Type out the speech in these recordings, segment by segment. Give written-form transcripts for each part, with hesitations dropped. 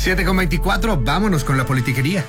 7:24, vámonos con la politiquería.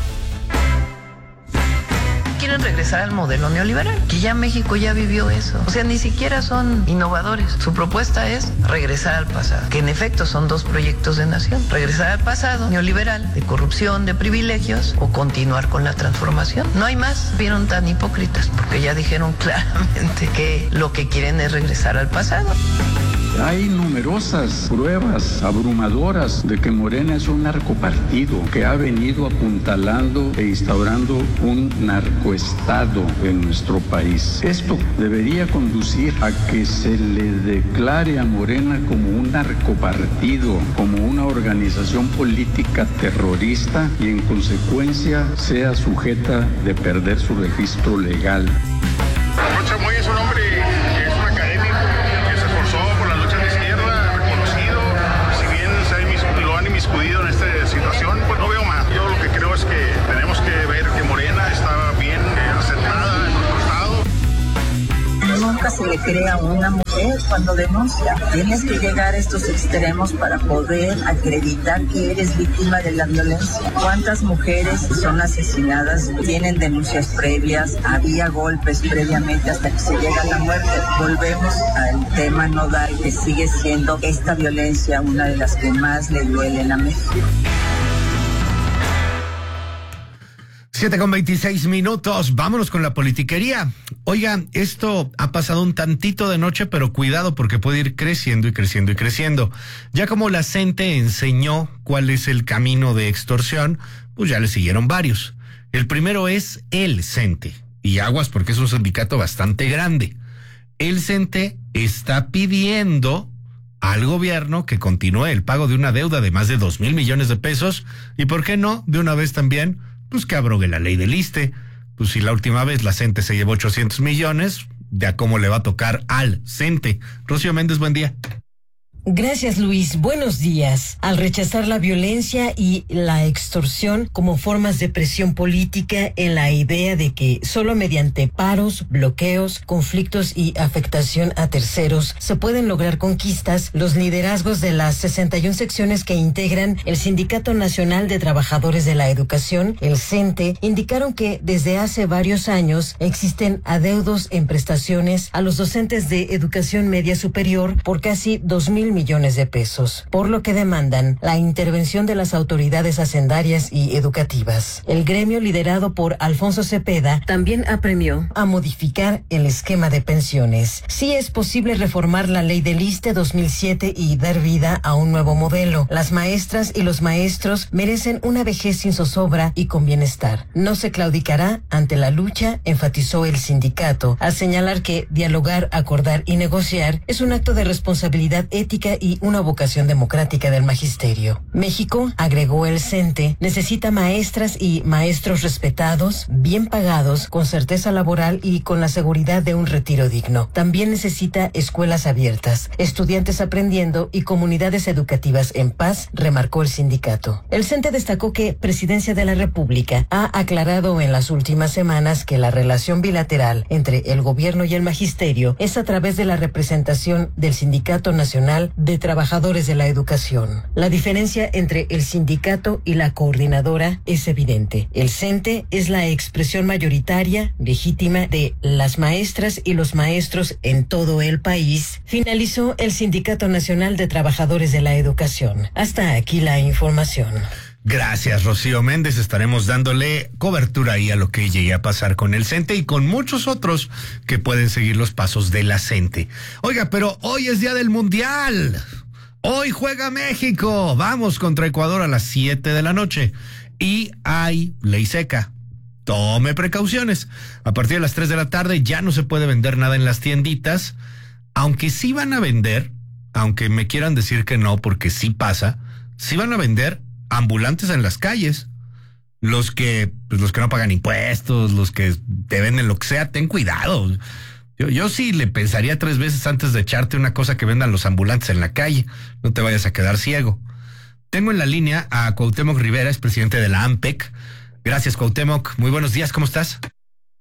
Quieren regresar al modelo neoliberal, que ya México ya vivió eso. O sea, ni siquiera son innovadores. Su propuesta es regresar al pasado, que en efecto son dos proyectos de nación. Regresar al pasado neoliberal, de corrupción, de privilegios, o continuar con la transformación. No hay más. Vieron tan hipócritas, porque ya dijeron claramente que lo que quieren es regresar al pasado. Hay numerosas pruebas abrumadoras de que Morena es un narcopartido que ha venido apuntalando e instaurando un narcoestado en nuestro país. Esto debería conducir a que se le declare a Morena como un narcopartido, como una organización política terrorista y en consecuencia sea sujeta de perder su registro legal. Rocha Moya es un hombre que es un académico que se esforzó por las luchas de izquierda, reconocido. Si bien lo han inmiscuido en esta situación, pues no veo más. Yo lo que creo es que tenemos que ver que Morena está bien asentada en nuestro estado. Nunca se le crea a una mujer cuando denuncia. Tienes que llegar a estos extremos para poder acreditar que eres víctima de la violencia. ¿Cuántas mujeres son asesinadas? Tienen denuncias previas, había golpes previamente hasta que se llega a la muerte. Volvemos al tema nodal, que sigue siendo esta violencia una de las que más le duelen a México. 7:26, vámonos con la politiquería. Oiga, esto ha pasado un tantito de noche, pero cuidado porque puede ir creciendo y creciendo y creciendo. Ya como la CENTE enseñó cuál es el camino de extorsión, pues ya le siguieron varios. El primero es el CENTE, y aguas porque es un sindicato bastante grande. El CENTE está pidiendo al gobierno que continúe el pago de una deuda de más de 2,000 millones de pesos, y por qué no, de una vez también, pues que abrogue la ley del ISSSTE. Pues si la última vez la CENTE se llevó 800 millones, de a cómo le va a tocar al CENTE. Rocío Méndez, buen día. Gracias, Luis. Buenos días. Al rechazar la violencia y la extorsión como formas de presión política en la idea de que solo mediante paros, bloqueos, conflictos y afectación a terceros se pueden lograr conquistas, los liderazgos de las 61 secciones que integran el Sindicato Nacional de Trabajadores de la Educación, el CENTE, indicaron que desde hace varios años existen adeudos en prestaciones a los docentes de educación media superior por casi 2,000 millones de pesos, por lo que demandan la intervención de las autoridades hacendarias y educativas. El gremio liderado por Alfonso Cepeda también apremió a modificar el esquema de pensiones. Sí es posible reformar la ley del ISSSTE 2007 y dar vida a un nuevo modelo. Las maestras y los maestros merecen una vejez sin zozobra y con bienestar. No se claudicará ante la lucha, enfatizó el sindicato, al señalar que dialogar, acordar y negociar es un acto de responsabilidad ética y una vocación democrática del magisterio. México, agregó el CENTE, necesita maestras y maestros respetados, bien pagados, con certeza laboral y con la seguridad de un retiro digno. También necesita escuelas abiertas, estudiantes aprendiendo y comunidades educativas en paz, remarcó el sindicato. El CENTE destacó que Presidencia de la República ha aclarado en las últimas semanas que la relación bilateral entre el gobierno y el magisterio es a través de la representación del Sindicato Nacional de Trabajadores de la Educación. La diferencia entre el sindicato y la coordinadora es evidente. El CENTE es la expresión mayoritaria, legítima, de las maestras y los maestros en todo el país, finalizó el Sindicato Nacional de Trabajadores de la Educación. Hasta aquí la información. Gracias, Rocío Méndez. Estaremos dándole cobertura ahí a lo que llegue a pasar con el CENTE y con muchos otros que pueden seguir los pasos de la CENTE. Oiga, pero hoy es día del Mundial. Hoy juega México. Vamos contra Ecuador a las 7 de la noche. Y hay ley seca. Tome precauciones. A partir de las 3 de la tarde ya no se puede vender nada en las tienditas. Aunque sí van a vender, aunque me quieran decir que no, porque sí pasa, sí van a vender ambulantes en las calles. Los que no pagan impuestos, los que te venden lo que sea, ten cuidado. Yo sí le pensaría 3 veces antes de echarte una cosa que vendan los ambulantes en la calle. No te vayas a quedar ciego. Tengo en la línea a Cuauhtémoc Rivera, es presidente de la AMPEC. Gracias, Cuauhtémoc. Muy buenos días, ¿cómo estás?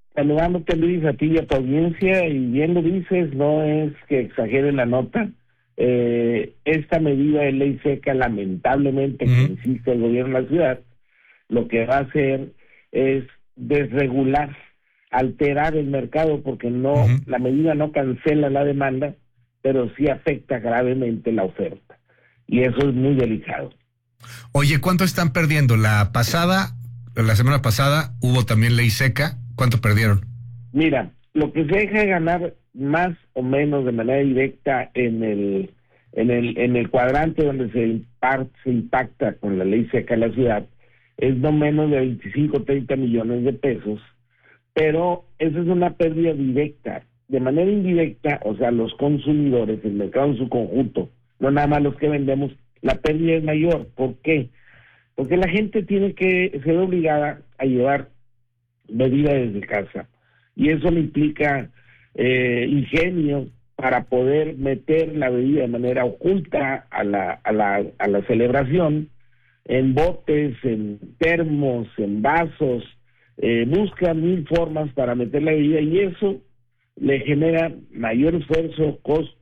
Saludándote, Luis, a ti y a tu audiencia, y bien lo dices, no es que exagere la nota, esta medida de ley seca, lamentablemente, que insiste el gobierno de la ciudad, lo que va a hacer es desregular, alterar el mercado, porque no, la medida no cancela la demanda, pero sí afecta gravemente la oferta. Y eso es muy delicado. Oye, ¿cuánto están perdiendo? La semana pasada hubo también ley seca. ¿Cuánto perdieron? Mira, lo que se deja de ganar más o menos de manera directa en el cuadrante donde se impacta con la ley seca en la ciudad es no menos de 25 o 30 millones de pesos, pero esa es una pérdida directa. De manera indirecta, o sea, los consumidores, el mercado en su conjunto, no nada más los que vendemos, la pérdida es mayor. ¿Por qué? Porque la gente tiene que ser obligada a llevar bebida desde casa, y eso le implica ingenio para poder meter la bebida de manera oculta a la celebración, en botes, en termos, en vasos, buscan 1000 formas para meter la bebida, y eso le genera mayor esfuerzo, costo